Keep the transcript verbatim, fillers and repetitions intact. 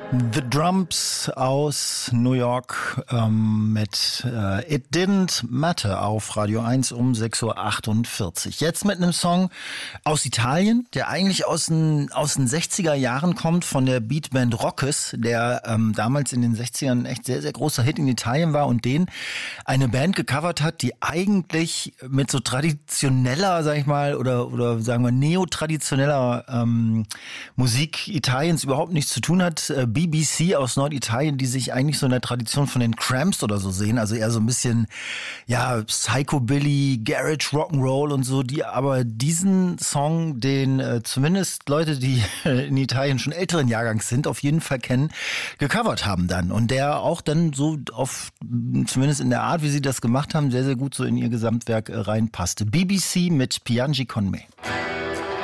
The Drums aus New York ähm, mit äh, It Didn't Matter auf Radio eins um sechs Uhr achtundvierzig. Jetzt mit einem Song aus Italien, der eigentlich aus den, aus den sechziger Jahren kommt, von der Beatband Rockes, der ähm, damals in den sechzigern echt sehr, sehr großer Hit in Italien war und den eine Band gecovert hat, die eigentlich mit so traditioneller, sag ich mal, oder, oder sagen wir neotraditioneller ähm, Musik Italiens überhaupt nichts zu tun hat. Äh, B B C aus Norditalien, die sich eigentlich so in der Tradition von den Cramps oder so sehen, also eher so ein bisschen, ja, Psychobilly, Garage, Rock'n'Roll und so, die aber diesen Song, den äh, zumindest Leute, die in Italien schon älteren Jahrgangs sind, auf jeden Fall kennen, gecovert haben dann. Und der auch dann so auf, zumindest in der Art, wie sie das gemacht haben, sehr, sehr gut so in ihr Gesamtwerk äh, reinpasste. B B C mit Piangi con me.